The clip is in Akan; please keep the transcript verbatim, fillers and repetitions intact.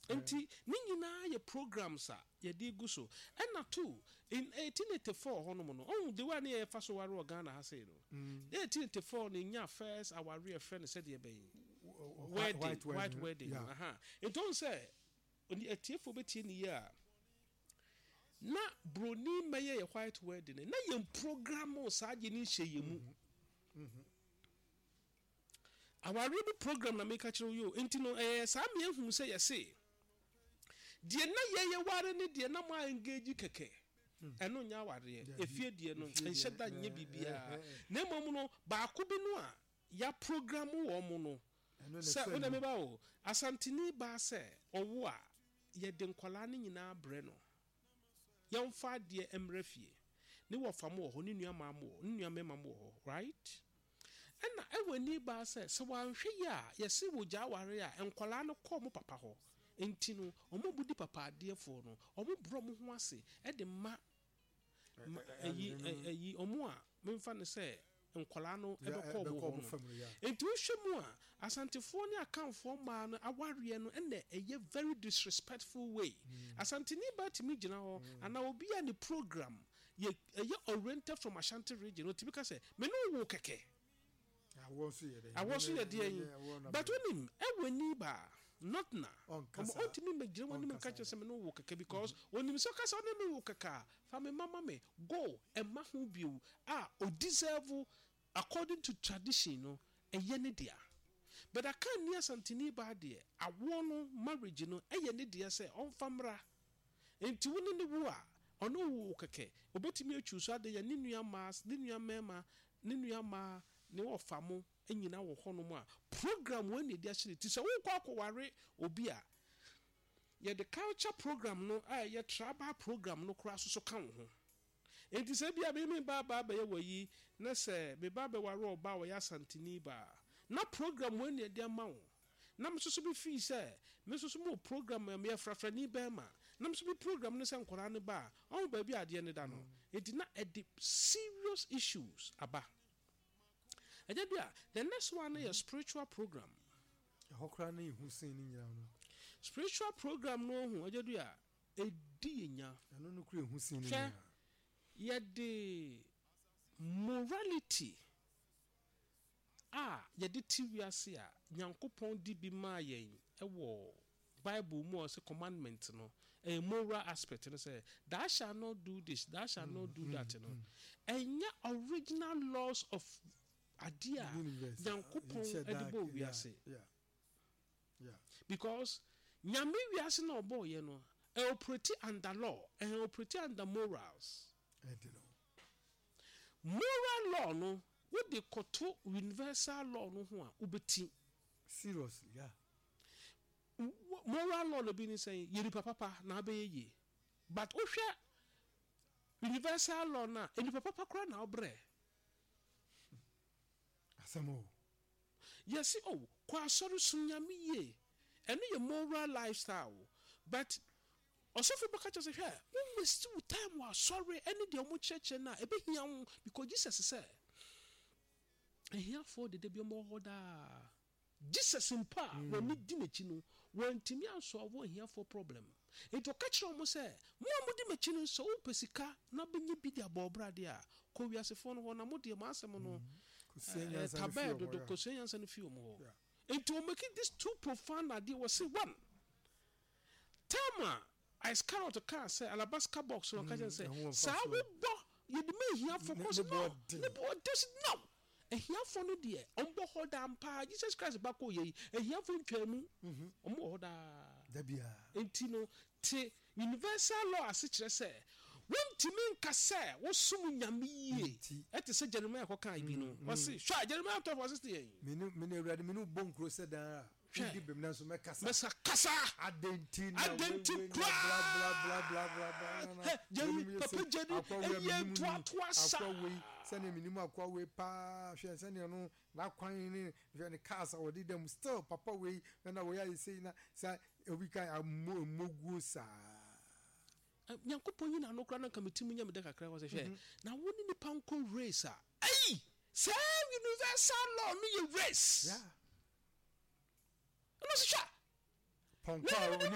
enti ni nyina ye programs a ye di gu so and na two in eighteen eighty-four hono mo no oh the one ye fa so ware Ghana ha say no eighteen eighty-four ni nya first our real friend said ye be wedding white, white wedding yeah. Aha it don't say oni etiefo betie ni ya na broni meye ye white wedding na ye program o saaje ni hye mu mhm our real program na make actual you enti no eh saa me hu say ye say die na ye ye ware ni die na mo engage keke eno nya ware efie die no enhye da nya bibia na mom no ba ko bi no a ya program wo mo no se una me ba o asantini ba se owo a ye de nkola ni nyina bre no yemfa die emrafie ni wo fam wo ho ni nua ma mo ni nua mema mo right ena ewani ba se se wanhwe ya ye se wo ja ware a nkola no ko mo papa ho enti no omo budi papa adefo no omo bro mo ho ase e de ma eyi eyi omo a memfa ne se nkola no e be ko bo ho enti wo hwemu a asantefo ne akanfo ma no aware no ene eye very disrespectful way asanteni ba timi gina ho ana obi a ne program ye eye oriented from Ashanti region otibika se me no wo keke awo so ye dey awo so ye dey but onim ewani ba not na omo otimi me gina woni me catch se me no wo keke because onim so kasa onim wo keka fa me mama me go e ma hu biu a o deserve according to tradition no eye ne dia but aka ni asantini ba de awo no marriage no eye ne dia se on famra enti woni ne wo a ono wo keke obetimi achuso ade ya ni nua mas ni nua mema ni nua ma ne wo famo enyina wo hono mu a program we ne dia hye ti se wo kwa kware obi a ye the culture program no a ye tribal program no kura so so kan ho enti se bia me me ba ba ba ye wayi na se me ba ba ware oba wo ya santini ba na program we ne dia ma wo na msoso bi fi se me soso mo program me ya frafrani ba ma na msoso bi program no se nkora ne ba on ba bi ade ne da no enti na e the serious issues aba Ajabia, the next one is spiritual program. Hokra na ihu sin ni nyina no. Spiritual program no hu ajabia edi nya. Ano no kure ihu sin ni nyina. Ye de morality ah ye de tiwiase a Nyankopon di bi ma yen ewo Bible mu o se commandment no a moral aspect no say thou shall not do this, thou shall mm, not do mm, that mm, no. Mm. Enya original laws of adia Nyankopon edibo wiase yeah yeah because nyame wiase na obo ye no e operate under law e operate under morals e di no moral law no we dey koto universal law no ho a ubeti seriously yeah moral law no be ni say yeri papa na be ye but ohwe universal law na eni papa kra na obre asamo yes oh kwa soru sunyame ye eno ye moral lifestyle but osofu baka chose hwe we waste time wa sorry any de omo cheche na ebe hia because Jesus said e here for the dey mo hoda Jesus mpa when ni di mechi no won timi anso owo here for problem it okachiro mo say mo mo di mechi no so pesika na benyi bi dia bobra de a ko wiasefo no na mo de mo asem no tabedo do kosenya san fi omo it will make this too profound idea was say one tama I scan to car say alabaster box no ka say sa we bo you dey me here for cause no this no e here for no there ombo hoda mpa Jesus Christ back o ye e here for ntwamu ombo hoda da bia entino te universal law asichere say when timin ka say wo sum nyame yie ete say Jeremiah ko kan bi no wo say sha Jeremiah twelve sixty menu menu ready menu bonkro say da di bem na so me kasa mesa kasa identity identity bla bla bla bla bla bla Jeremy papa Jerry e to to asa akwa we say na minimu akwa we pa hwe say na no na kwan ni hwe ni kasa wo di dem still papa we na we ya say na say obi kan amogu sa Nyankopon yi na no kra na kametimu nya me de kakra wo se hwe na woni ni panko race a ai say universal law no ye race yeah no se hwa panko